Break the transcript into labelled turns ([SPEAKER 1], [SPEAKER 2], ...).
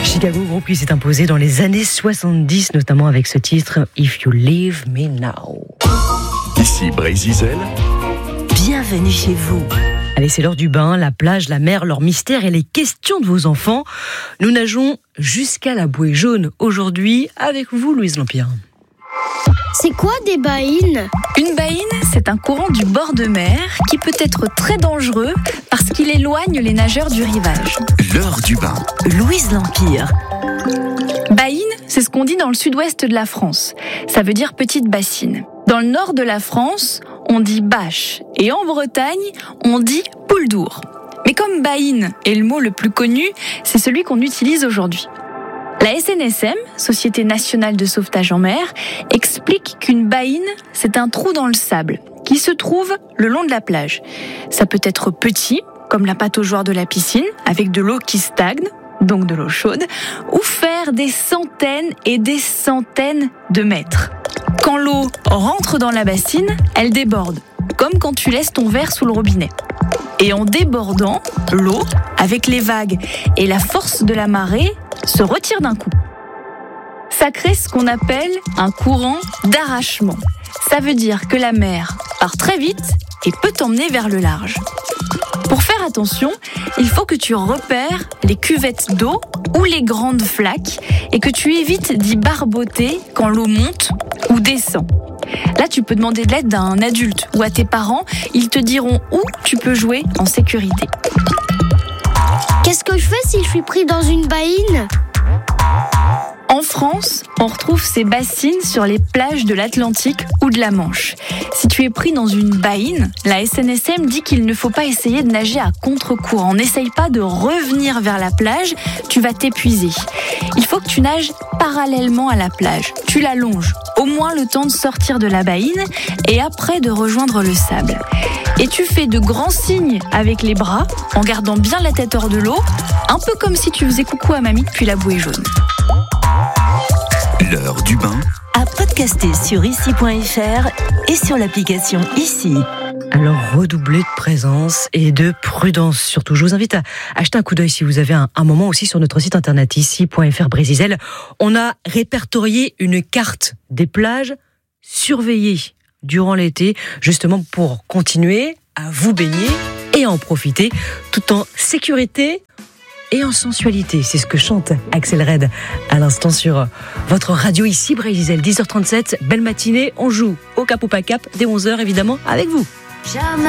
[SPEAKER 1] Chicago, groupe qui s'est imposé dans les années 70, notamment avec ce titre If You Leave Me Now.
[SPEAKER 2] Ici Brésil.
[SPEAKER 3] Bienvenue chez vous.
[SPEAKER 1] Allez, c'est l'heure du bain, la plage, la mer, leur mystère et les questions de vos enfants. Nous nageons jusqu'à la bouée jaune aujourd'hui avec vous, Louise Lampire.
[SPEAKER 4] C'est quoi des baïnes ?
[SPEAKER 5] Une baïne, c'est un courant du bord de mer qui peut être très dangereux parce qu'il éloigne les nageurs du rivage.
[SPEAKER 2] L'heure du bain.
[SPEAKER 3] Louise Lampire.
[SPEAKER 5] Baïne, c'est ce qu'on dit dans le sud-ouest de la France. Ça veut dire petite bassine. Dans le nord de la France, on dit bâche. Et en Bretagne, on dit poule d'our. Mais comme baïne est le mot le plus connu, c'est celui qu'on utilise aujourd'hui. La SNSM, Société nationale de sauvetage en mer, explique qu'une baïne, c'est un trou dans le sable qui se trouve le long de la plage. Ça peut être petit, comme la pataugeoire de la piscine, avec de l'eau qui stagne, donc de l'eau chaude, ou faire des centaines et des centaines de mètres. Quand l'eau rentre dans la bassine, elle déborde, comme quand tu laisses ton verre sous le robinet. Et en débordant, l'eau, avec les vagues et la force de la marée, se retire d'un coup. Ça crée ce qu'on appelle un courant d'arrachement. Ça veut dire que la mer part très vite et peut t'emmener vers le large. Pour faire attention, il faut que tu repères les cuvettes d'eau ou les grandes flaques et que tu évites d'y barboter quand l'eau monte ou descend. Là, tu peux demander de l'aide d'un adulte ou à tes parents. Ils te diront où tu peux jouer en sécurité.
[SPEAKER 4] Qu'est-ce que je fais si je suis pris dans une baïne ?
[SPEAKER 5] En France, on retrouve ces bassines sur les plages de l'Atlantique ou de la Manche. Si tu es pris dans une baïne, la SNSM dit qu'il ne faut pas essayer de nager à contre-courant. N'essaye pas de revenir vers la plage, tu vas t'épuiser. Il faut que tu nages parallèlement à la plage. Tu la longes, au moins le temps de sortir de la baïne et après de rejoindre le sable. Et tu fais de grands signes avec les bras en gardant bien la tête hors de l'eau, un peu comme si tu faisais coucou à mamie depuis la bouée jaune.
[SPEAKER 2] L'heure du bain.
[SPEAKER 3] À podcaster sur ici.fr et sur l'application Ici.
[SPEAKER 1] Alors, redoublez de présence et de prudence surtout. Je vous invite à acheter un coup d'œil si vous avez un moment aussi sur notre site internet ici.fr Brésil. On a répertorié une carte des plages surveillées durant l'été, justement pour continuer à vous baigner et à en profiter tout en sécurité et en sensualité. C'est ce que chante Axel Red à l'instant sur votre radio ici Brésil. 10h37, belle matinée, on joue au Cap ou pas Cap dès 11h évidemment avec vous.
[SPEAKER 4] Jamais